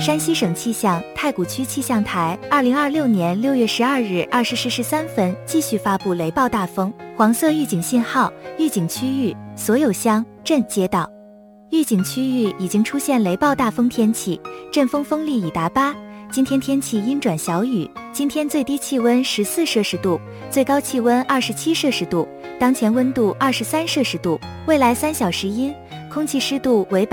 山西省气象太谷区气象台2026年6月12日20时13分继续发布雷暴大风黄色预警信号，预警区域所有乡镇街道。预警区域已经出现雷暴大风天气，阵风风力已达8。今天天气阴转小雨，今天最低气温14摄氏度，最高气温27摄氏度，当前温度23摄氏度，未来3小时阴，空气湿度为